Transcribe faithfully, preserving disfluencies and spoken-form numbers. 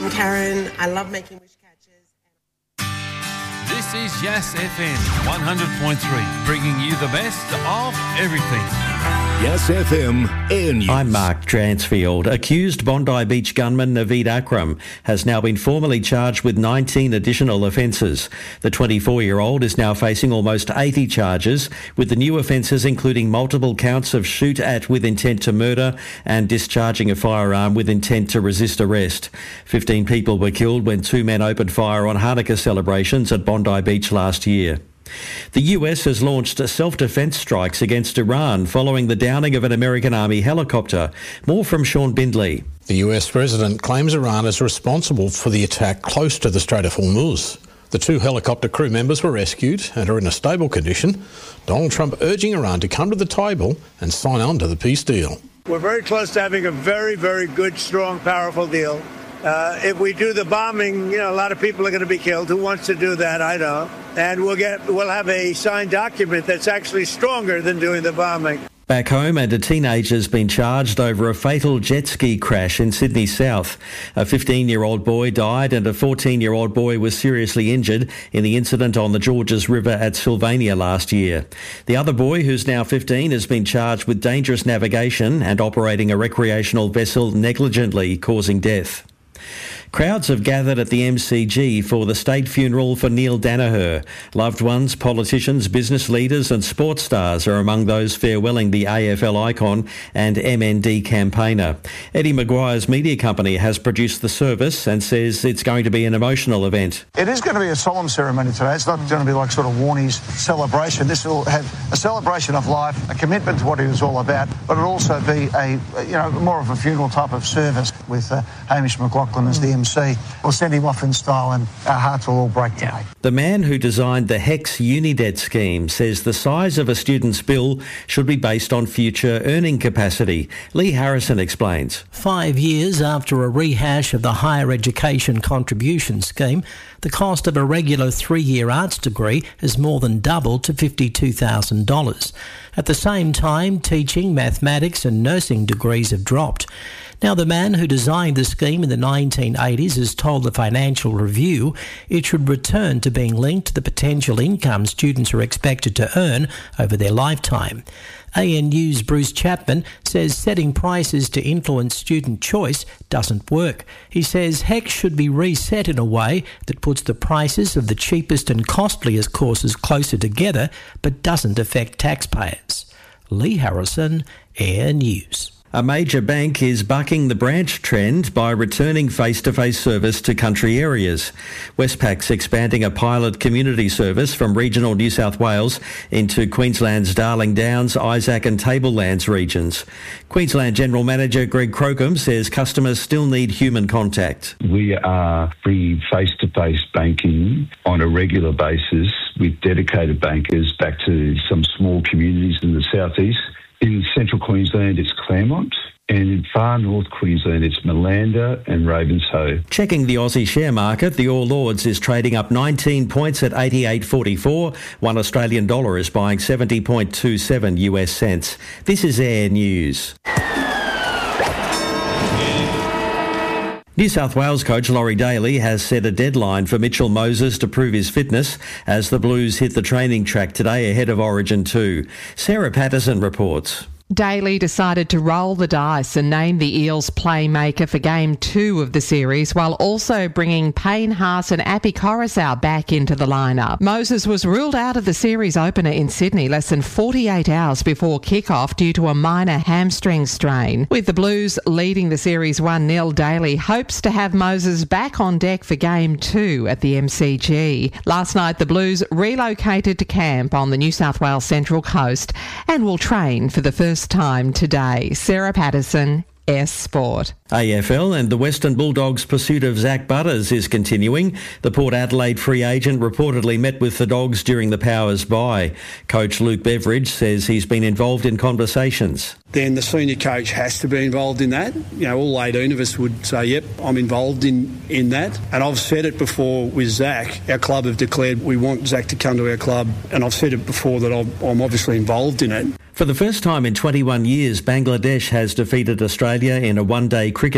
I'm Karen. I love making wish catches. This is Yes F M one hundred point three, bringing you the best of everything. Yes F M Air News. I'm Mark Dransfield. Accused Bondi Beach gunman Naveed Akram has now been formally charged with nineteen additional offences. The twenty-four-year-old is now facing almost eighty charges, with the new offences including multiple counts of shoot at with intent to murder and discharging a firearm with intent to resist arrest. Fifteen people were killed when two men opened fire on Hanukkah celebrations at Bondi Beach last year. The U S has launched self-defence strikes against Iran following the downing of an American Army helicopter. More from Sean Bindley. The U S president claims Iran is responsible for the attack close to the Strait of Hormuz. The two helicopter crew members were rescued and are in a stable condition. Donald Trump urging Iran to come to the table and sign on to the peace deal. We're very close to having a very, very good, strong, powerful deal. Uh, if we do the bombing, you know, a lot of people are going to be killed. Who wants to do that? I don't. And we'll get, we'll have a signed document that's actually stronger than doing the bombing. Back home, and a teenager's been charged over a fatal jet ski crash in Sydney South. A fifteen-year-old boy died and a fourteen-year-old boy was seriously injured in the incident on the Georges River at Sylvania last year. The other boy, who's now fifteen, has been charged with dangerous navigation and operating a recreational vessel negligently, causing death. Crowds have gathered at the M C G for the state funeral for Neil Danaher. Loved ones, politicians, business leaders and sports stars are among those farewelling the A F L icon and M N D campaigner. Eddie Maguire's media company has produced the service and says it's going to be an emotional event. It is going to be a solemn ceremony today. It's not going to be like sort of Warnie's celebration. This will have a celebration of life, a commitment to what he was all about, but it'll also be a, you know, more of a funeral type of service with uh, Hamish McLaughlin as the M C. We'll send him off in style and our hearts will all break today. The man who designed the HECS Unidebt scheme says the size of a student's bill should be based on future earning capacity. Lee Harrison explains. Five years after a rehash of the higher education contribution scheme, the cost of a regular three-year arts degree has more than doubled to fifty-two thousand dollars. At the same time, teaching, mathematics and nursing degrees have dropped. Now, the man who designed the scheme in the nineteen eighties has told the Financial Review it should return to being linked to the potential income students are expected to earn over their lifetime. A N U's Bruce Chapman says setting prices to influence student choice doesn't work. He says HECS should be reset in a way that puts the prices of the cheapest and costliest courses closer together but doesn't affect taxpayers. Lee Harrison, Air News. A major bank is bucking the branch trend by returning face-to-face service to country areas. Westpac's expanding a pilot community service from regional New South Wales into Queensland's Darling Downs, Isaac and Tablelands regions. Queensland General Manager Greg Crocombe says customers still need human contact. We are bringing face-to-face banking on a regular basis with dedicated bankers back to some small communities in the southeast. In central Queensland, it's Claremont, and in far north Queensland, it's Malanda and Ravenshoe. Checking the Aussie share market, the All Ords is trading up nineteen points at eighty-eight forty-four. One Australian dollar is buying seventy point two seven U S cents. This is Air News. New South Wales coach Laurie Daly has set a deadline for Mitchell Moses to prove his fitness as the Blues hit the training track today ahead of Origin two. Sarah Patterson reports. Daly decided to roll the dice and name the Eels playmaker for Game two of the series, while also bringing Payne Haas and Api Coruscant back into the lineup. Moses was ruled out of the series opener in Sydney less than forty-eight hours before kick-off due to a minor hamstring strain. With the Blues leading the series one nil, Daly hopes to have Moses back on deck for Game two at the M C G. Last night, the Blues relocated to camp on the New South Wales Central Coast and will train for the first time today. Sarah Patterson, S Sport. A F L and the Western Bulldogs' pursuit of Zach Butters is continuing. The Port Adelaide free agent reportedly met with the Dogs during the Powers bye. Coach Luke Beveridge says he's been involved in conversations. Then the senior coach has to be involved in that. You know, all eighteen of us would say, yep, I'm involved in, in that. And I've said it before with Zach. Our club have declared we want Zach to come to our club. And I've said it before that I'm, I'm obviously involved in it. For the first time in twenty-one years, Bangladesh has defeated Australia in a one-day cricket